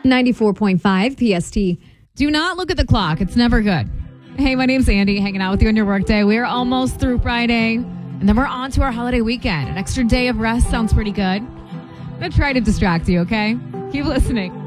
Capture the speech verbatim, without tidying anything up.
ninety-four point five P S T. Do not look at the clock. It's never good. Hey, my name's Andy, hanging out with you on your workday. We are almost through Friday, and then we're on to our holiday weekend. An extra day of rest sounds pretty good. I'm going to try to distract you, okay? Keep listening.